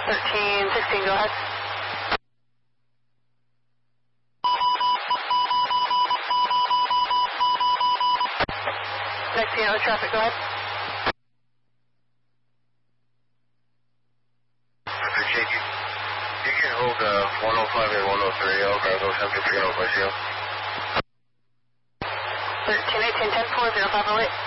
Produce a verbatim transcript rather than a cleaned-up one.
thirteen sixteen, go ahead. Next unit with traffic, go ahead. Jake, you, you can hold uh, one oh five and one oh three, I'll grab those empty, pick it up myself. thirteen eighteen ten four, zero five oh eight.